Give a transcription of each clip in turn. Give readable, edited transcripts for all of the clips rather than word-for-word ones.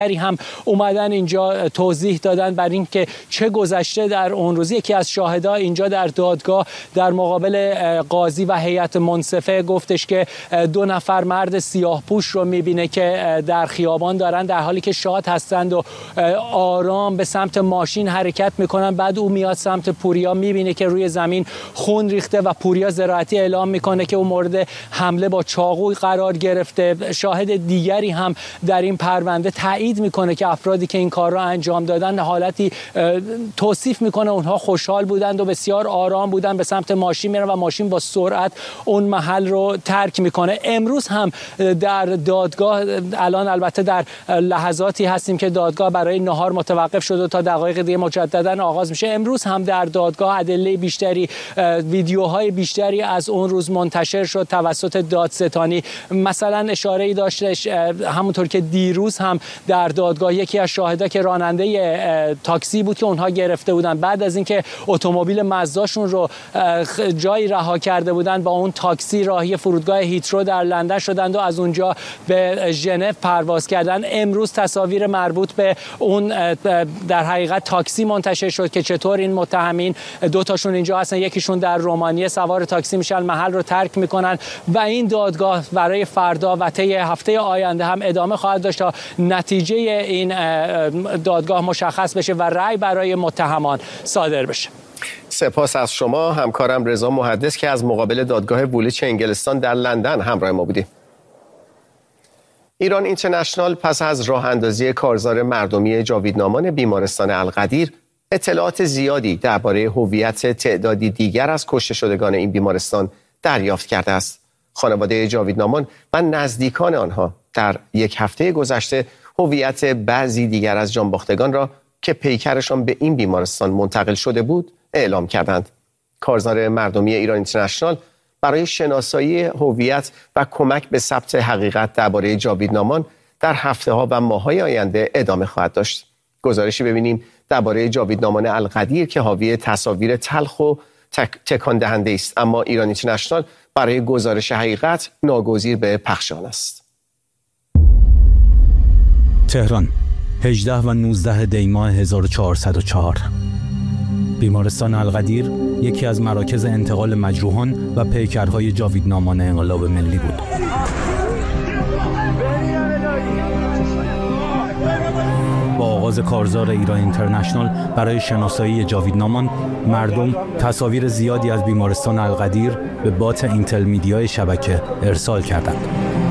هم اومدن اینجا توضیح دادن بر این که چه گذشته در اون روز. یکی از شاهدها اینجا در دادگاه در مقابل قاضی و هیئت منصفه گفتش که 2 نفر مرد سیاه‌پوش رو میبینه که در خیابان دارن در حالی که شاد هستند و آرام به سمت ماشین حرکت میکنن. بعد او میاد سمت پوریا، میبینه که روی زمین خون ریخته و پوریا زراعتی اعلام میکنه که او مورد حمله با چاقو قرار گرفته. شاهد دیگری هم در این پرونده تایید میکنه که افرادی که این کار را انجام دادن حالتی توصیف میکنه اونها خوشحال بودند و بسیار آرام بودند، به سمت ماشین میرن و ماشین با سرعت اون محل رو ترک میکنه. امروز هم در دادگاه، الان البته در لحظاتی هستیم که دادگاه برای نهار متوقف شده تا دقایق دیگه مجددا آغاز میشه. امروز هم در دادگاه ادله بیشتری، ویدیوهای بیشتری از اون روز منتشر شد توسط دادستانی. مثلا اشاره‌ای داشتش همونطور که دیروز هم در دادگاه یکی از شاهدا که راننده تاکسی بود که اونها گرفته بودن، بعد از اینکه اتومبیل مزداشون رو جایی رها کرده بودن با اون تاکسی راهی فرودگاه هیترو در لندن شدند و از اونجا به ژنو پرواز کردن. امروز تصاویر مربوط به اون در حقیقت تاکسی منتشر شد که چطور این متهمین 2 تاشون اینجا هستن، یکیشون در رومانیه سوار تاکسی میشن، محل رو ترک میکنن و این دادگاه برای فردا و طی هفته آینده هم ادامه خواهد داشت تا نتیجه این دادگاه مشخص بشه و رأی برای متهمان صادر بشه. سپاس از شما همکارم رضا محدث که از مقابل دادگاه وولیچ انگلستان در لندن همراه ما بودیم. ایران اینترنشنال پس از راه اندازی کارزار مردمی جاویدنامان بیمارستان القدیر اطلاعات زیادی درباره هویت تعدادی دیگر از کشته شدگان این بیمارستان دریافت کرده است. خانواده جاویدنامان و نزدیکان آنها در یک هفته گذشته هویت بعضی دیگر از جانباختگان را که پیکرشان به این بیمارستان منتقل شده بود اعلام کردند. کارزار مردمی ایران اینترنشنال برای شناسایی هویت و کمک به ثبت حقیقت درباره جاویدنامان در هفته‌ها و ماه‌های آینده ادامه خواهد داشت. گزارشی ببینیم درباره جاویدنامان القدیر که حاوی تصاویر تلخ و تکان دهنده است، اما ایران اینترنشنال برای گزارش حقیقت ناگزیر به پخش آن است. تهران 18 و 19 دی ماه 1404. بیمارستان القدیر یکی از مراکز انتقال مجروحان و پیکرهای جاویدنامان انقلاب ملی بود. با آغاز کارزار ایران اینترنشنال برای شناسایی جاویدنامان، مردم تصاویر زیادی از بیمارستان القدیر به بات اینتل میدیای شبکه ارسال کردند.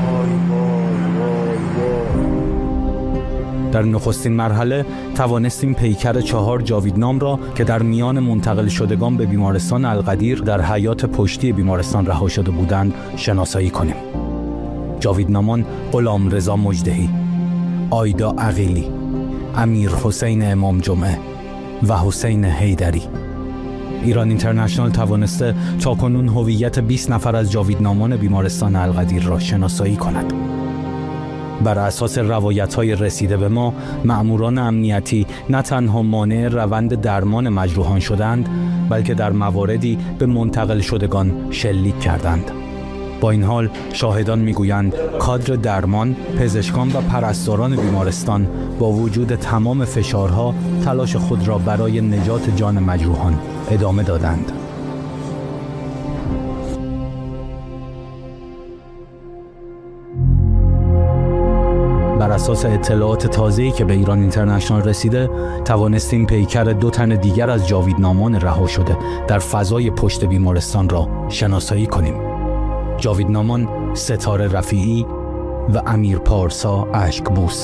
در نخستین مرحله توانستیم پیکر 4 جاویدنام را که در میان منتقل شدگان به بیمارستان القدیر در حیاط پشتی بیمارستان رها شده بودند شناسایی کنیم. جاویدنامان غلامرضا مجدهی، آیدا عقیلی، امیر حسین امام جمعه و حسین حیدری. ایران اینترنشنال توانسته تاکنون هویت 20 نفر از جاویدنامان بیمارستان القدیر را شناسایی کند. بر اساس روایت‌های رسیده به ما، مأموران امنیتی نه تنها مانع روند درمان مجروحان شدند، بلکه در مواردی به منتقل شدگان شلیک کردند. با این حال شاهدان میگویند کادر درمان، پزشکان و پرستاران بیمارستان با وجود تمام فشارها تلاش خود را برای نجات جان مجروحان ادامه دادند. بر اساس اطلاعات تازه‌ای که به ایران اینترنشنال رسیده، توانستیم پیکر 2 تن دیگر از جاویدنامان رها شده در فضای پشت بیمارستان را شناسایی کنیم. جاویدنامان ستاره رفیعی و امیر پارسا اشکبوس.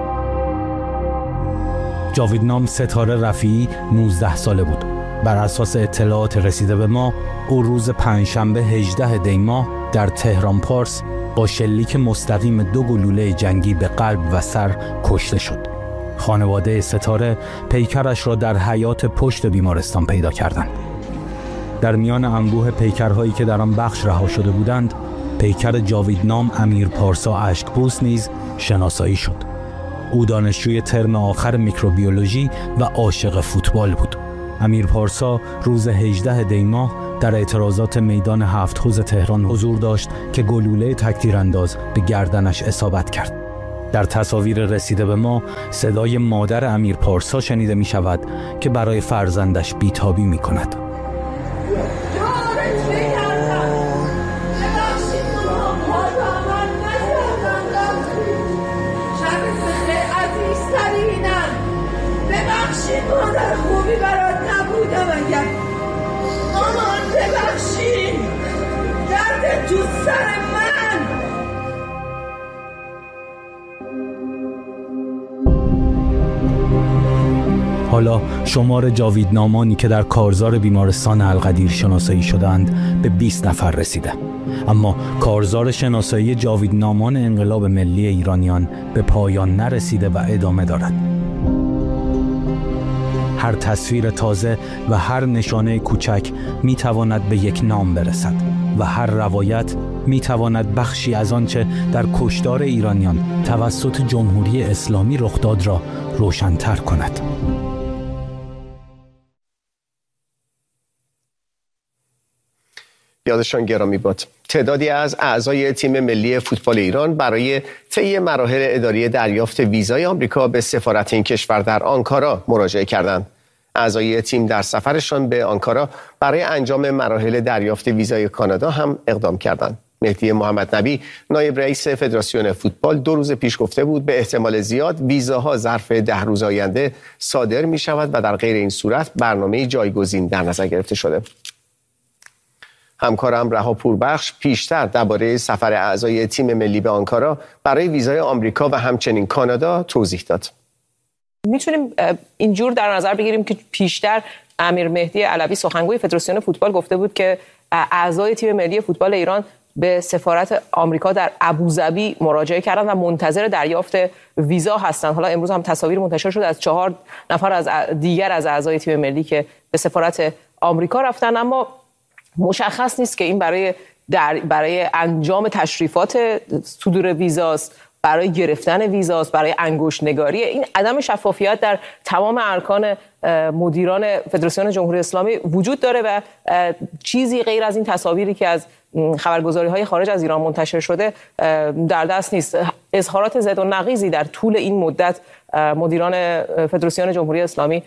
جاویدنام ستاره رفیعی 19 ساله بود. بر اساس اطلاعات رسیده به ما، او روز پنجشنبه 18 دی ماه در تهران پارس با شلیک مستقیم 2 گلوله جنگی به قلب و سر کشته شد. خانواده ستاره پیکرش را در حیاط پشت بیمارستان پیدا کردند. در میان انبوه پیکرهایی که در آن بخش رها شده بودند، پیکر جاویدنام امیر پارسا اشکبوس نیز شناسایی شد. او دانشجوی ترم آخر میکروبیولوژی و عاشق فوتبال بود. امیر پارسا روز 18 دی ماه در اعتراضات میدان 7 حوض تهران حضور داشت که گلوله تکتیرانداز به گردنش اصابت کرد. در تصاویر رسیده به ما صدای مادر امیر پارسا شنیده می شود که برای فرزندش بیتابی می کند. مادر خوبی برات نبودم اگر مامان ببخشید درد تو سر من. حالا شمار جاویدنامانی که در کارزار بیمارستان القدیر شناسایی شدند به 20 نفر رسیده، اما کارزار شناسایی جاویدنامان انقلاب ملی ایرانیان به پایان نرسیده و ادامه دارد. هر تصویر تازه و هر نشانه کوچک می تواند به یک نام برسد و هر روایت می تواند بخشی از آنچه در کشتار ایرانیان توسط جمهوری اسلامی رخ داد را روشن‌تر کند. یادشان گرامی باد. تعدادی از اعضای تیم ملی فوتبال ایران برای طی مراحل اداری دریافت ویزای آمریکا به سفارت این کشور در آنکارا مراجعه کردند. اعضای تیم در سفرشان به آنکارا برای انجام مراحل دریافت ویزای کانادا هم اقدام کردند. مهدی محمد نبی، نایب رئیس فدراسیون فوتبال، 2 روز پیش گفته بود به احتمال زیاد ویزاها ظرف 10 روز آینده صادر می شود و در غیر این صورت برنامه جایگزین در نظر گرفته شده. همکارم رها پوربخش پیشتر درباره سفر اعضای تیم ملی به آنکارا برای ویزای آمریکا و همچنین کانادا توضیح داد. میتونیم اینجور در نظر بگیریم که پیشتر امیر مهدی علوی سخنگوی فدراسیون فوتبال گفته بود که اعضای تیم ملی فوتبال ایران به سفارت آمریکا در ابوظبی مراجعه کردن و منتظر دریافت ویزا هستند. حالا امروز هم تصاویر منتشر شد از 4 نفر از دیگر از اعضای تیم ملی که به سفارت آمریکا رفتن، اما مشخص نیست که این برای انجام تشریفات صدور ویزاست، برای گرفتن ویزاست، برای انگشت نگاری. این عدم شفافیت در تمام ارکان مدیران فدراسیون جمهوری اسلامی وجود داره و چیزی غیر از این تصاویری که از خبرگزاری‌های خارج از ایران منتشر شده در دست نیست. اظهارات زد و نقیضی در طول این مدت مدیران فدراسیون جمهوری اسلامی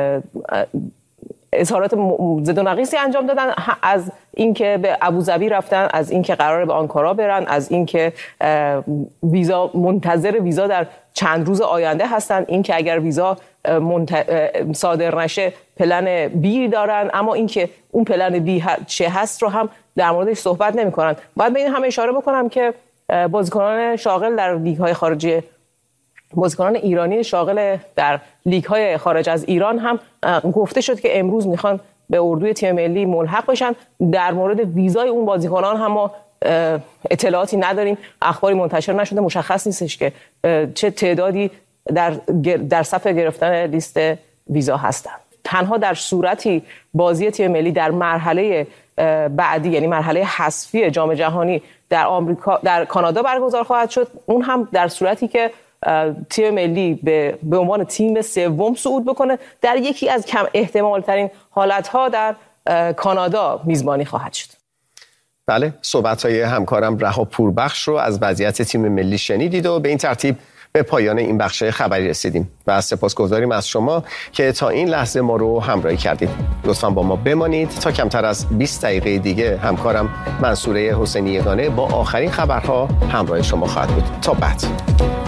اظهارات زد و نقیصی انجام دادن، از اینکه به ابوظبی رفتن، از اینکه قراره به آنکارا برن، از اینکه ویزا منتظر ویزا در چند روز آینده هستن، اینکه اگر ویزا صادر نشه پلن بی دارن، اما اینکه اون پلن بی چه هست رو هم در موردش صحبت نمی‌کنن. باید به این هم اشاره بکنم که بازیکنان شاغل در لیگ‌های خارجی، بازیکنان ایرانی شاغل در لیگ‌های خارج از ایران هم گفته شد که امروز میخوان به اردوی تیم ملی ملحق بشن. در مورد ویزای اون بازیکنان هم ما اطلاعاتی نداریم، اخباری منتشر نشده، مشخص نیستش که چه تعدادی در صف گرفتن لیست ویزا هستن. تنها در صورتی بازی تیم ملی در مرحله بعدی، یعنی مرحله حذفی جام جهانی در کانادا برگزار خواهد شد، اون هم در صورتی که تیم ملی به عنوان تیم سوم صعود بکنه، در یکی از کم احتمال ترین حالتها در کانادا میزبانی خواهد شد. بله، صحبت‌های همکارم رها پوربخش رو از وضعیت تیم ملی شنیدید و به این ترتیب به پایان این بخش خبری رسیدیم و سپاسگزاریم از شما که تا این لحظه ما رو همراهی کردید. لطفاً با ما بمانید تا کمتر از 20 دقیقه دیگه همکارم منصوره حسینی یگانه با آخرین خبرها همراه شما خواهد بود. تا بعد.